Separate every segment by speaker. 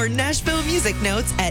Speaker 1: more Nashville music notes at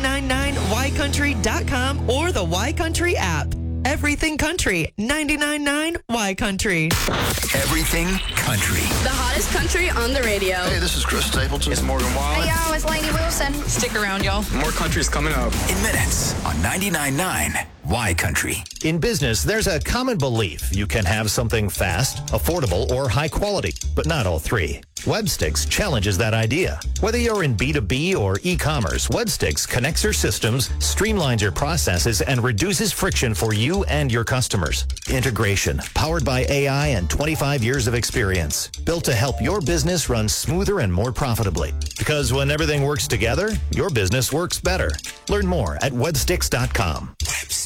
Speaker 1: 999ycountry.com or the Y Country app. Everything Country, 99.9 Y Country.
Speaker 2: Everything Country.
Speaker 3: The hottest country on the radio.
Speaker 4: Hey, this is Chris Stapleton.
Speaker 5: It's Morgan Wallen.
Speaker 3: Hey, y'all, it's Lainey Wilson.
Speaker 6: Stick around, y'all.
Speaker 5: More country's coming up.
Speaker 2: In minutes on 99.9 Y Country.
Speaker 7: In business, there's a common belief you can have something fast, affordable, or high quality, but not all three. Webstix challenges that idea. Whether you're in B2B or e-commerce, Webstix connects your systems, streamlines your processes, and reduces friction for you and your customers. Integration, powered by AI and 25 years of experience. Built to help your business run smoother and more profitably. Because when everything works together, your business works better. Learn more at webstix.com.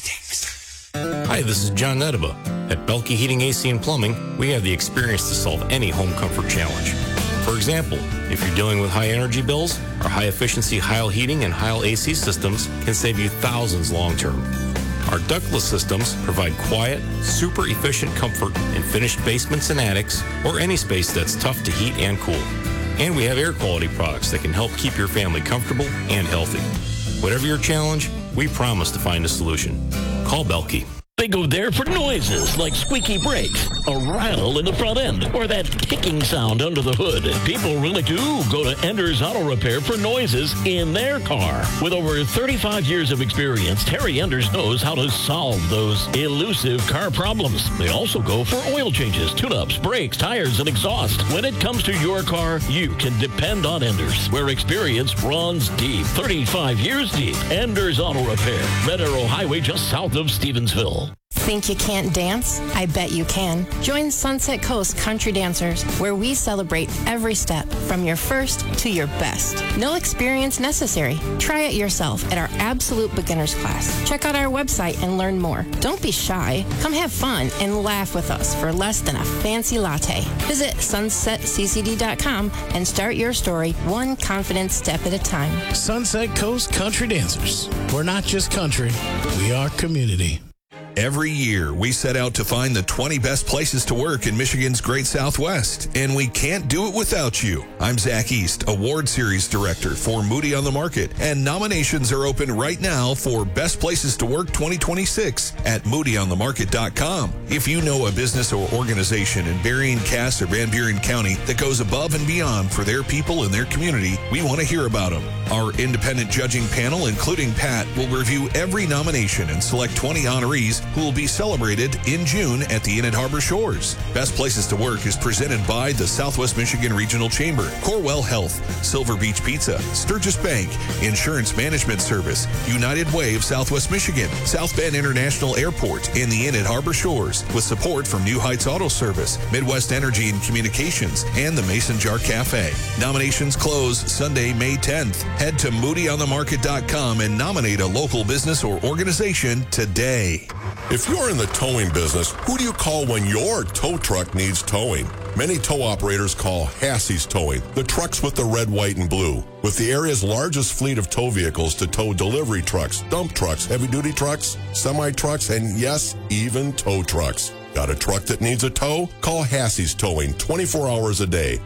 Speaker 8: Hi, this is John Nedaba. At Belke Heating, AC, and Plumbing, we have the experience to solve any home comfort challenge. For example, if you're dealing with high energy bills, our high-efficiency Heil heating and Heil AC systems can save you thousands long-term. Our ductless systems provide quiet, super efficient comfort in finished basements and attics, or any space that's tough to heat and cool. And we have air quality products that can help keep your family comfortable and healthy. Whatever your challenge, we promise to find a solution. Call Belke.
Speaker 9: They go there for noises like squeaky brakes, a rattle in the front end, or that ticking sound under the hood. People really do go to Ender's Auto Repair for noises in their car. With over 35 years of experience, Terry Enders knows how to solve those elusive car problems. They also go for oil changes, tune-ups, brakes, tires, and exhaust. When it comes to your car, you can depend on Enders, where experience runs deep, 35 years deep. Enders Auto Repair, Red Arrow Highway just south of Stevensville.
Speaker 10: Think you can't dance? I bet you can. Join Sunset Coast Country Dancers, where we celebrate every step from your first to your best. No experience necessary. Try it yourself at our Absolute Beginners class. Check out our website and learn more. Don't be shy. Come have fun and laugh with us for less than a fancy latte. Visit sunsetccd.com and start your story one confident step at a time.
Speaker 11: Sunset Coast Country Dancers. We're not just country, we are community.
Speaker 12: Every year, we set out to find the 20 best places to work in Michigan's Great Southwest, and we can't do it without you. I'm Zach East, Award Series Director for Moody on the Market, and nominations are open right now for Best Places to Work 2026 at moodyonthemarket.com. If you know a business or organization in Berrien, Cass, or Van Buren County that goes above and beyond for their people and their community, we want to hear about them. Our independent judging panel, including Pat, will review every nomination and select 20 honorees who will be celebrated in June at the Inn at Harbor Shores. Best Places to Work is presented by the Southwest Michigan Regional Chamber, Corewell Health, Silver Beach Pizza, Sturgis Bank, Insurance Management Service, United Way of Southwest Michigan, South Bend International Airport, and the Inn at Harbor Shores, with support from New Heights Auto Service, Midwest Energy and Communications, and the Mason Jar Cafe. Nominations close Sunday, May 10th. Head to moodyonthemarket.com and nominate a local business or organization today.
Speaker 13: If you're in the towing business, who do you call when your tow truck needs towing? Many tow operators call Hassey's Towing, the trucks with the red, white, and blue. With the area's largest fleet of tow vehicles to tow delivery trucks, dump trucks, heavy-duty trucks, semi-trucks, and yes, even tow trucks. Got a truck that needs a tow? Call Hassey's Towing 24 hours a day,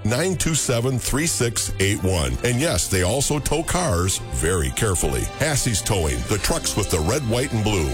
Speaker 13: 927-3681. And yes, they also tow cars very carefully. Hassey's Towing, the trucks with the red, white, and blue.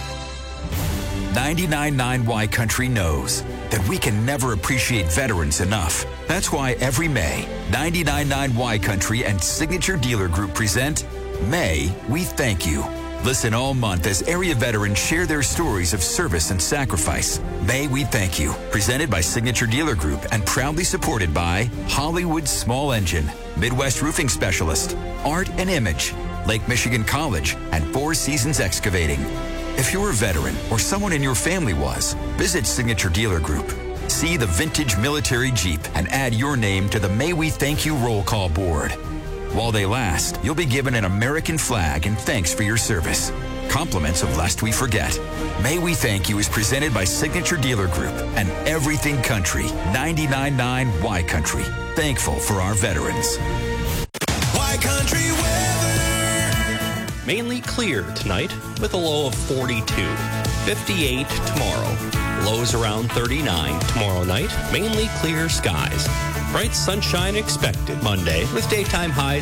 Speaker 2: 99.9 Y Country knows that we can never appreciate veterans enough. That's why every May, 99.9 Y Country and Signature Dealer Group present May We Thank You. Listen all month as area veterans share their stories of service and sacrifice. May We Thank You, presented by Signature Dealer Group and proudly supported by Hollywood Small Engine, Midwest Roofing Specialist, Art and Image, Lake Michigan College, and Four Seasons Excavating. If you're a veteran or someone in your family was, visit Signature Dealer Group. See the vintage military Jeep and add your name to the May We Thank You roll call board. While they last, you'll be given an American flag and thanks for your service. Compliments of Lest We Forget. May We Thank You is presented by Signature Dealer Group and Everything Country, 99.9 Y Country. Thankful for our veterans.
Speaker 14: Y Country weather.
Speaker 15: Mainly clear tonight with a low of 42. 58 tomorrow. Lows around 39 tomorrow night. Mainly clear skies. Bright sunshine expected Monday with daytime highs